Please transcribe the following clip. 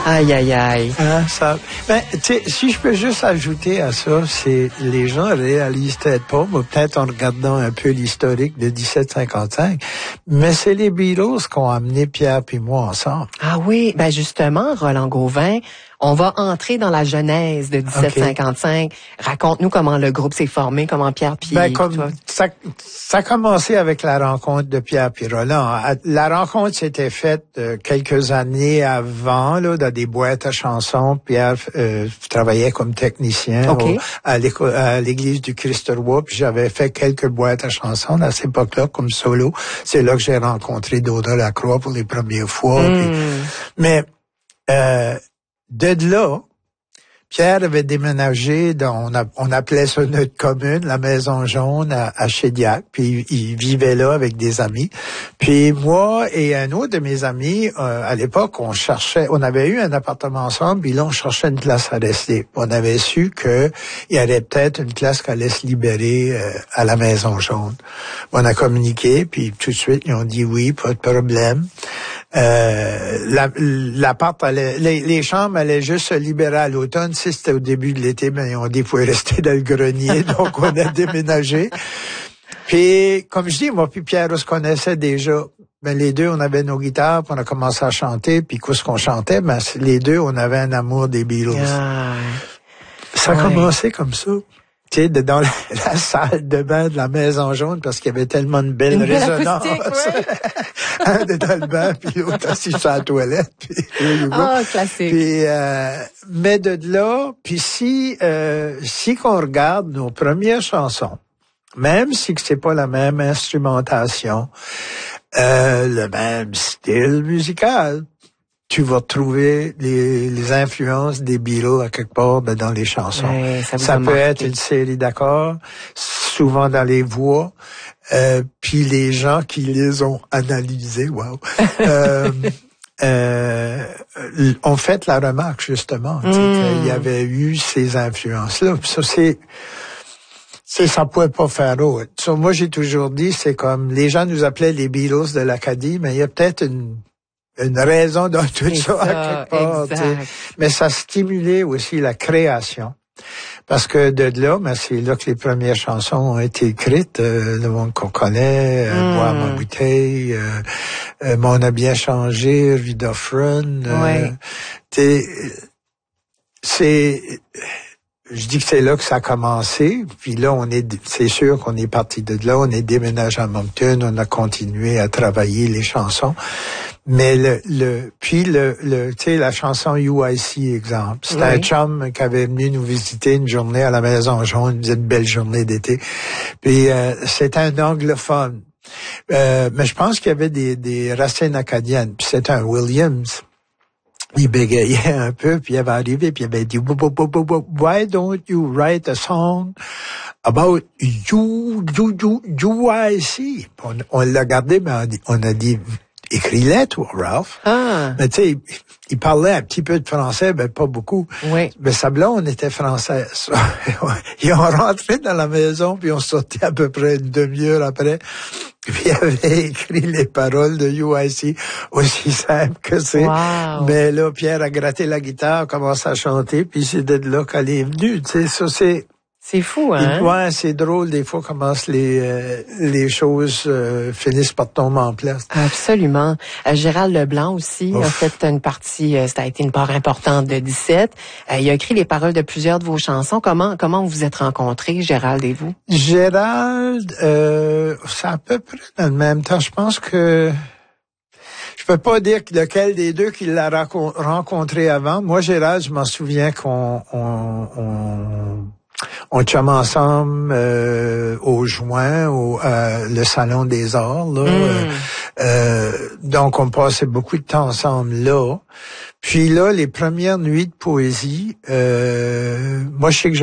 Aïe, aïe, aïe. Hein, ça. Ben, tu sais, si je peux juste ajouter à ça, c'est les gens réalisent peut-être pas, mais peut-être en regardant un peu l'historique de 1755, mais c'est les Beatles qui ont amené Pierre puis moi ensemble. Ah oui, ben justement, Roland Gauvin, on va entrer dans la genèse de 1755. Okay. Raconte-nous comment le groupe s'est formé, comment Pierre puis... Ben, comme ça a commencé avec la rencontre de Pierre puis Roland. La rencontre s'était faite quelques années avant, là, dans des boîtes à chansons. Pierre travaillait comme technicien à l'église du Christ-Roi, puis j'avais fait quelques boîtes à chansons à cette époque-là comme solo. C'est là que j'ai rencontré Dora Lacroix pour les premières fois. Puis, mais de là, Pierre avait déménagé on appelait ça notre commune, la Maison Jaune à Chédiac, puis il vivait là avec des amis. Puis moi et un autre de mes amis, à l'époque, on avait eu un appartement ensemble, puis là, on cherchait une place à rester. On avait su que il y aurait peut-être une place qui allait se libérer à la Maison Jaune. On a communiqué, puis tout de suite, ils ont dit oui, pas de problème. L'appart les chambres allaient juste se libérer à l'automne. Si c'était au début de l'été, ben, ils ont dit, faut rester dans le grenier. Donc, on a déménagé. Puis, comme je dis, moi puis Pierre, on se connaissait déjà. Ben, les deux, on avait nos guitares, puis on a commencé à chanter. Puis, qu'est-ce qu'on chantait? Ben, les deux, on avait un amour des Beatles. Ça a commencé comme ça. Tu sais, dans la salle de bain de la Maison Jaune, parce qu'il y avait tellement de belles résonances. Un dans le bain, puis l'autre assis sur la toilette. Puis, classique. Puis, mais de là, puis si qu'on regarde nos premières chansons, même si c'est pas la même instrumentation, le même style musical, tu vas trouver les influences des Beatles à quelque part dans les chansons. Ouais, ça peut être une série d'accords, souvent dans les voix, puis les gens qui les ont analysés, ont fait la remarque justement qu'il y avait eu ces influences-là. Ça ça pouvait pas faire autre. Moi j'ai toujours dit, c'est comme les gens nous appelaient les Beatles de l'Acadie, mais il y a peut-être une raison dans tout ça à quelque part. Mais ça stimulait aussi la création. Parce que de là, ben, c'est là que les premières chansons ont été écrites. Le monde qu'on connaît, Boire ma bouteille, On a bien changé, Rudolph Run. Je dis que c'est là que ça a commencé, puis là c'est sûr qu'on est parti de là, on est déménagé à Moncton, on a continué à travailler les chansons, mais puis tu sais, la chanson UIC, exemple, c'était un chum qui avait venu nous visiter une journée à la Maison Jaune, une belle journée d'été, puis c'était un anglophone, mais je pense qu'il y avait des racines acadiennes, puis c'était un Williams. Il bégayait un peu, puis il avait arrivé, puis il avait dit, why don't you write a song about UIC? On l'a gardé, mais on a dit, écris-les, toi, Ralph. Mais tu sais, il parlait un petit peu de français, mais pas beaucoup. Oui. Mais sa blonde était française. Ils ont rentré dans la maison, puis on sortait à peu près une demi-heure après. Puis il avait écrit les paroles de UIC, aussi simple que c'est. Wow. Mais là, Pierre a gratté la guitare, commencé à chanter, puis c'est de là qu'elle est venue. Tu sais, ça c'est fou, hein? Ouais, c'est drôle des fois comment les choses finissent par tomber en place. Absolument. Gérald Leblanc aussi a fait une partie, ça a été une part importante de 17. Il a écrit les paroles de plusieurs de vos chansons. Comment vous vous êtes rencontrés, Gérald et vous? Gérald, c'est à peu près dans le même temps. Je pense que je peux pas dire lequel des deux qui l'a rencontré avant. Moi, Gérald, je m'en souviens on chum ensemble au Juin, le Salon des Arts. Là, donc, on passait beaucoup de temps ensemble là. Puis là, les premières nuits de poésie, moi, je sais que